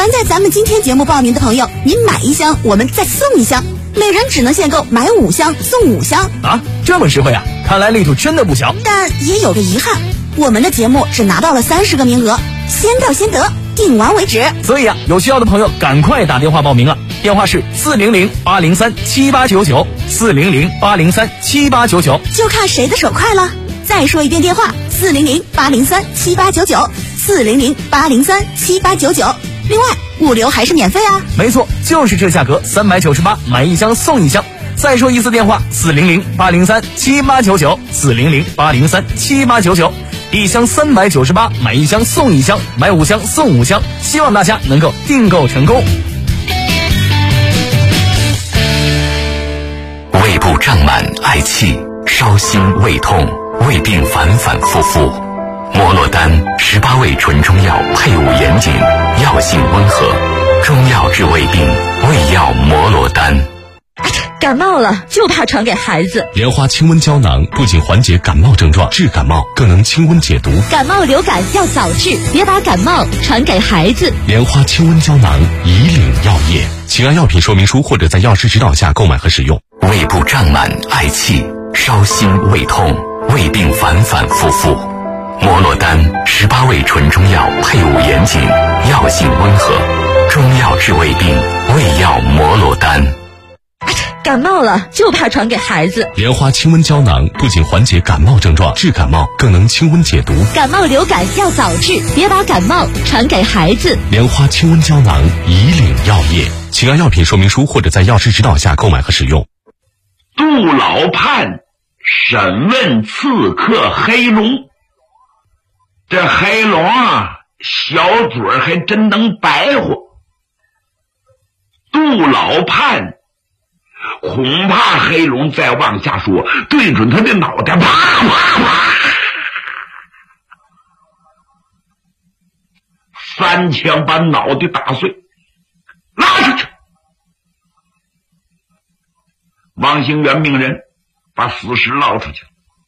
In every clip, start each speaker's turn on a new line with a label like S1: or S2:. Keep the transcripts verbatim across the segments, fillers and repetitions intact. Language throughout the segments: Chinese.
S1: 凡在咱们今天节目报名的朋友，您买一箱我们再送一箱，每人只能限购买五箱送五箱
S2: 啊，这么实惠啊！看来力度真的不小。
S1: 但也有个遗憾，我们的节目只拿到了三十个名额，先到先得，订完为止。
S2: 所以啊，有需要的朋友赶快打电话报名啊！电话是四零零八零三七八九九，四零零八零三七八九九，
S1: 就看谁的手快了。再说一遍电话：四零零八零三七八九九，四零零八零三七八九九。另外，物流还是免费啊！
S2: 没错，就是这价格，三百九十八，买一箱送一箱。再说一次电话：四零零八零三七八九九，四零零八零三七八九九。一箱三百九十八，买一箱送一箱，买五箱送五箱。希望大家能够订购成功。
S3: 胃部胀满、嗳气、烧心、胃痛、胃病反反复复，摩洛丹十八味纯中药，配伍严谨，药性温和，中药治胃病，胃药摩洛丹。
S4: 感冒了就怕传给孩子。
S5: 莲花清温胶囊不仅缓解感冒症状、治感冒，更能清温解毒。
S4: 感冒流感要早治，别把感冒传给孩子。
S5: 莲花清温胶囊，以岭药业，请按药品说明书或者在药师指导下购买和使用。
S3: 胃部胀满、嗳气、烧心、胃痛、胃病反反复复，摩洛丹十八味纯中药，配伍严谨，药性温和，中药治胃病，胃药摩洛丹。
S4: 感冒了就怕传给孩子。
S5: 莲花清温胶囊不仅缓解感冒症状、治感冒，更能清温解毒。
S4: 感冒流感要早治，别把感冒传给孩子。
S5: 莲花清温胶囊，以岭药业，请按药品说明书或者在药师指导下购买和使用。
S6: 杜老判审问刺客黑龙，这黑龙啊，小嘴儿还真能白活。杜老判恐怕黑龙再往下说，对准他的脑袋，啪啪啪，三枪把脑袋打碎，拉出去。王兴元命人把死尸捞出去。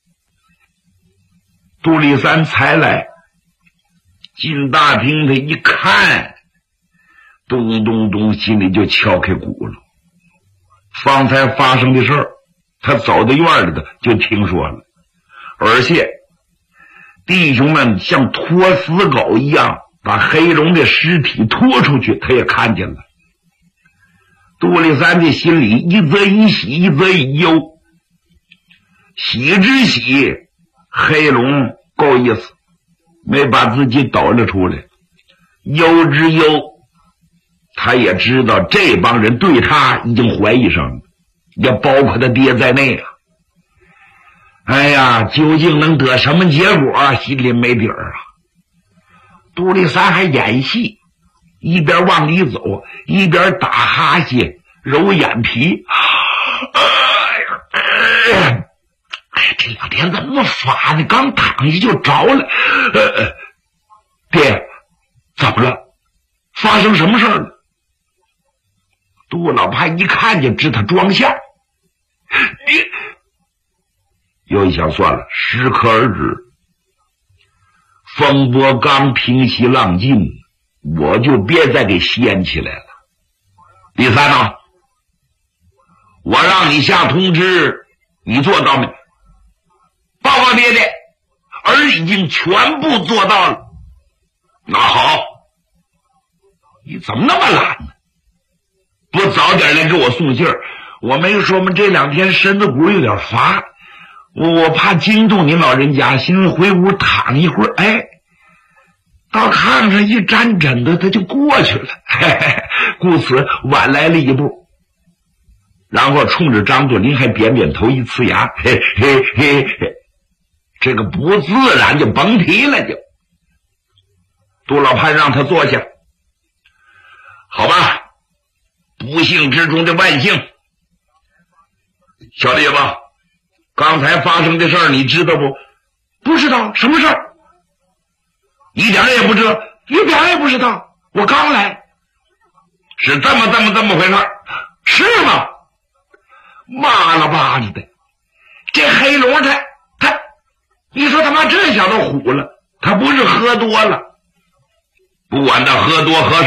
S6: 杜立三才来进大厅，他一看，咚咚咚，心里就敲开鼓了。方才发生的事儿，他走到院里头就听说了，而且弟兄们像拖死狗一样把黑龙的尸体拖出去，他也看见了。杜立三的心里一则一喜，一则一忧。喜之喜，黑龙够意思，没把自己抖了出来；忧之忧，他也知道这帮人对他已经怀疑上了，也包括他爹在内啊。哎呀，究竟能得什么结果，心里没底儿啊。杜立三还演戏，一边往里走，一边打哈欠，揉眼皮。哎呀，哎，这两天怎么发呢？刚躺下就着了。呃，爹，怎么了？发生什么事了？杜老潘一看就知他装相，你又一想，算了，适可而止。风波刚平息浪尽，我就别再给掀起来了。第三呢，我让你下通知，你做到没？报告爹爹，儿已经全部做到了。那好，你怎么那么懒呢？不早点来给我送信儿？我没说吗？这两天身子骨有点乏，我我怕惊动您老人家，先回屋躺一会儿。哎，到炕上一沾枕头，他就过去了，嘿嘿，故此晚来了一步。然后冲着张作霖还扁扁头一呲牙，嘿嘿嘿嘿，这个不自然就甭提了就。杜老潘让他坐下，好吧，不幸之中的万幸。小李吧，刚才发生的事儿你知道不？不知道。什么事儿？一点也不知道。一点也不知道，我刚来。是这么这么这么回事？是吗？妈了巴了的，这黑龙他他，你说他妈这小子虎了，他不是喝多了，不管他喝多喝少。